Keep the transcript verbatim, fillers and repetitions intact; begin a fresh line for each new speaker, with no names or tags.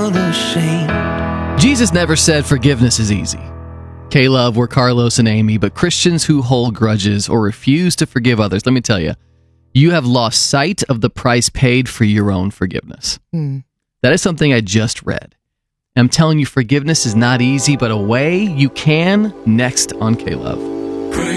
unashamed.
Jesus never said forgiveness is easy. K-Love, we're Carlos and Amy, but Christians who hold grudges or refuse to forgive others, let me tell you, you have lost sight of the price paid for your own forgiveness.
Hmm.
That is something I just read. I'm telling you, forgiveness is not easy, but a way you can, next on K-Love.